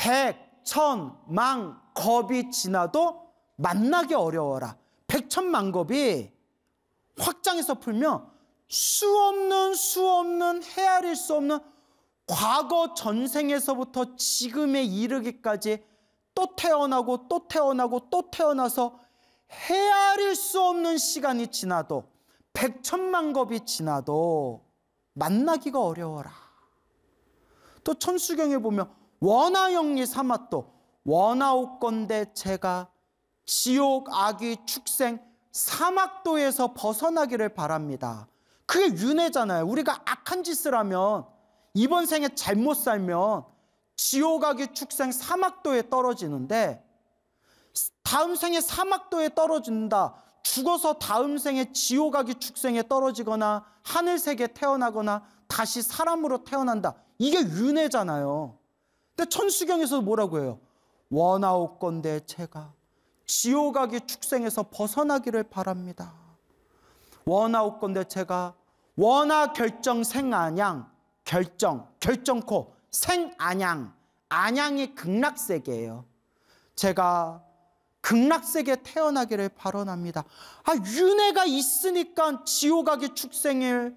백, 천, 만, 겁이 지나도 만나기 어려워라. 백천만겁이 확장해서 풀면 수 없는 헤아릴 수 없는 과거 전생에서부터 지금에 이르기까지 또 태어나고 또 태어나고 또 태어나서 헤아릴 수 없는 시간이 지나도 백천만겁이 지나도 만나기가 어려워라. 또 천수경에 보면 원하영리 사마또 원하옵건대 제가 지옥 악의 축생 사막도에서 벗어나기를 바랍니다. 그게 윤회잖아요. 우리가 악한 짓을 하면 이번 생에 잘못 살면 지옥 악의 축생 사막도에 떨어지는데 다음 생에 사막도에 떨어진다. 죽어서 다음 생에 지옥 악의 축생에 떨어지거나 하늘색에 태어나거나 다시 사람으로 태어난다. 이게 윤회잖아요. 근데 천수경에서 뭐라고 해요? 원하옵건대 제가 지옥 악의 축생에서 벗어나기를 바랍니다. 원하옵건대 제가 원하 결정 생안양 결정코 생안양 안양이 극락세계예요. 제가 극락세계에 태어나기를 바라옵니다. 윤회가 있으니까 지옥 악의 축생을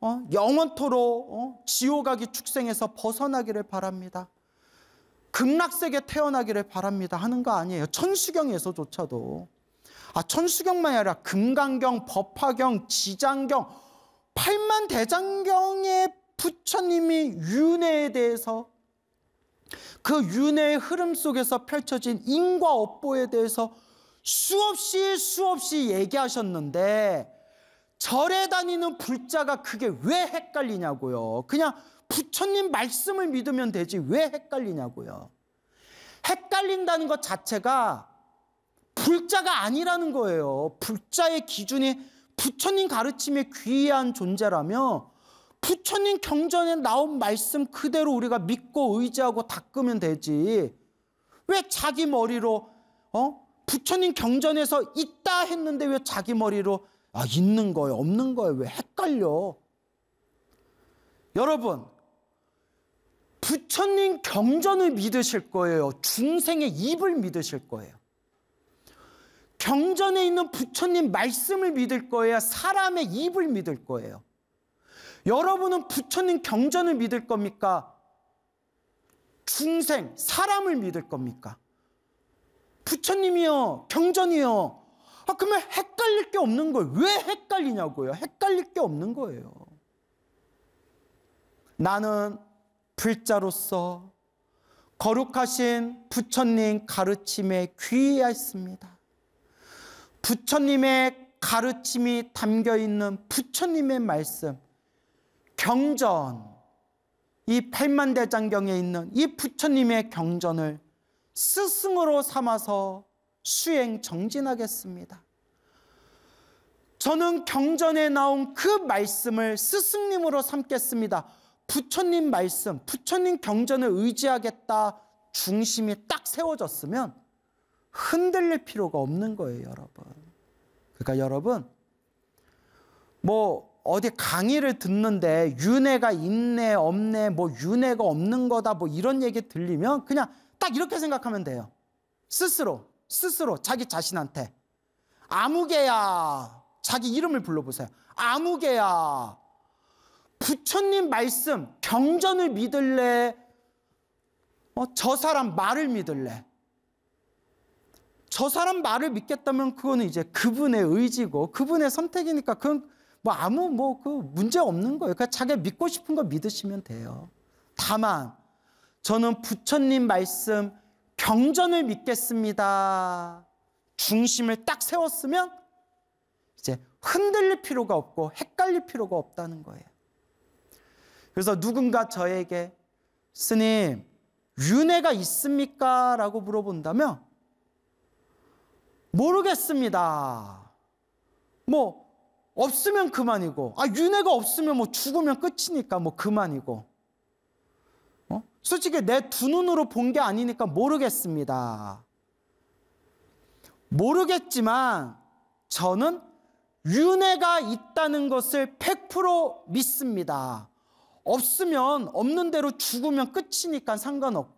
영원토록 지옥 악의 축생에서 벗어나기를 바랍니다. 극락세계에 태어나기를 바랍니다 하는 거 아니에요. 천수경에서조차도. 천수경만이 아니라 금강경, 법화경, 지장경, 팔만대장경의 부처님이 윤회에 대해서 그 윤회의 흐름 속에서 펼쳐진 인과 업보에 대해서 수없이 얘기하셨는데 절에 다니는 불자가 그게 왜 헷갈리냐고요. 그냥 부처님 말씀을 믿으면 되지 왜 헷갈리냐고요. 헷갈린다는 것 자체가 불자가 아니라는 거예요. 불자의 기준이 부처님 가르침에 귀한 존재라며 부처님 경전에 나온 말씀 그대로 우리가 믿고 의지하고 닦으면 되지. 왜 자기 머리로 부처님 경전에서 있다 했는데 왜 자기 머리로 있는 거예요, 없는 거예요? 왜 헷갈려? 여러분, 부처님 경전을 믿으실 거예요? 중생의 입을 믿으실 거예요? 경전에 있는 부처님 말씀을 믿을 거예요? 사람의 입을 믿을 거예요? 여러분은 부처님 경전을 믿을 겁니까? 중생, 사람을 믿을 겁니까? 부처님이요, 경전이요. 그러면 헷갈릴 게 없는 거예요. 왜 헷갈리냐고요? 헷갈릴 게 없는 거예요. 나는 불자로서 거룩하신 부처님 가르침에 귀의했습니다. 부처님의 가르침이 담겨있는 부처님의 말씀, 경전, 이 팔만대장경에 있는 이 부처님의 경전을 스승으로 삼아서 수행 정진하겠습니다. 저는 경전에 나온 그 말씀을 스승님으로 삼겠습니다. 부처님 말씀, 부처님 경전을 의지하겠다 중심이 딱 세워졌으면 흔들릴 필요가 없는 거예요, 여러분. 그러니까 여러분, 어디 강의를 듣는데 윤회가 있네 없네 윤회가 없는 거다 이런 얘기 들리면 그냥 딱 이렇게 생각하면 돼요. 스스로 자기 자신한테 아무개야, 자기 이름을 불러보세요. 아무개야, 부처님 말씀 경전을 믿을래? 저 사람 말을 믿을래? 저 사람 말을 믿겠다면 그거는 이제 그분의 의지고 그분의 선택이니까 그건 문제 없는 거예요. 그러니까 자기가 믿고 싶은 거 믿으시면 돼요. 다만 저는 부처님 말씀 경전을 믿겠습니다 중심을 딱 세웠으면 이제 흔들릴 필요가 없고 헷갈릴 필요가 없다는 거예요. 그래서 누군가 저에게 스님 윤회가 있습니까? 라고 물어본다면 모르겠습니다. 없으면 그만이고, 윤회가 없으면 죽으면 끝이니까 그만이고, 솔직히 내 두 눈으로 본 게 아니니까 모르겠습니다. 모르겠지만 저는 윤회가 있다는 것을 100% 믿습니다. 없으면 없는 대로 죽으면 끝이니까 상관없고